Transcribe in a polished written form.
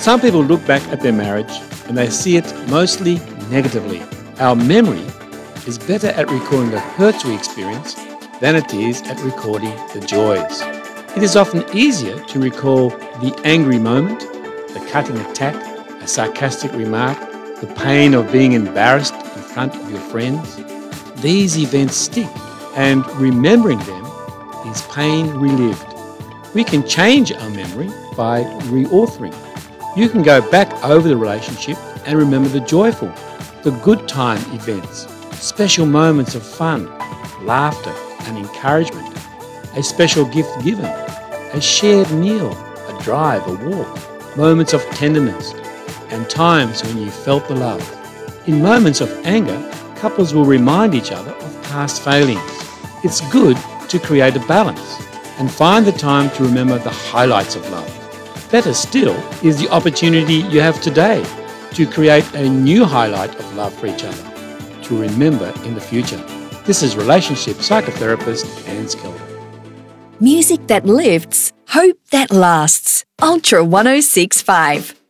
Some people look back at their marriage and they see it mostly negatively. Our memory is better at recalling the hurts we experience than it is at recording the joys. It is often easier to recall the angry moment, the cutting attack, a sarcastic remark, the pain of being embarrassed in front of your friends. These events stick, and remembering them is pain relived. We can change our memory by reauthoring. You can go back over the relationship and remember the joyful, the good time events, special moments of fun, laughter and encouragement, a special gift given, a shared meal, a drive, a walk, moments of tenderness, and times when you felt the love. In moments of anger, couples will remind each other of past failings. It's good to create a balance and find the time to remember the highlights of love. Better still is the opportunity you have today to create a new highlight of love for each other to remember in the future. This is relationship psychotherapist Anne Skelton. Music that lifts, hope that lasts. Ultra 1065.